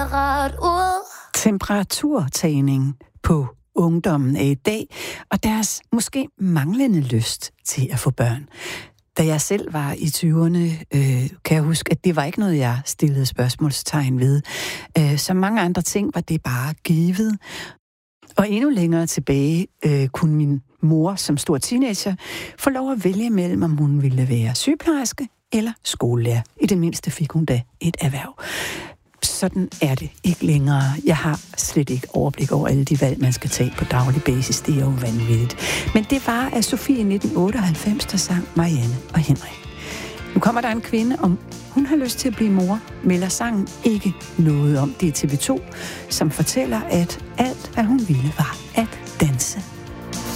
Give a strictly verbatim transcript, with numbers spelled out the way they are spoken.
rart ud. Temperaturtagning på ungdommen af i dag, og deres måske manglende lyst til at få børn. Da jeg selv var i tyverne, øh, kan jeg huske, at det var ikke noget, jeg stillede spørgsmålstegn ved. Øh, som mange andre ting var det bare givet. Og endnu længere tilbage øh, kunne min mor som stor teenager få lov at vælge mellem, om hun ville være sygeplejerske eller skolelærer. I det mindste fik hun da et erhverv. Sådan er det ikke længere. Jeg har slet ikke overblik over alle de valg, man skal tage på daglig basis. Det er jo vanvittigt. Men det var af Sofie nitten otteoghalvfems, der sang Marianne og Henrik. Nu kommer der en kvinde, om hun har lyst til at blive mor, melder sangen ikke noget om. Det er T V to, som fortæller, at alt, hvad hun ville, var at danse.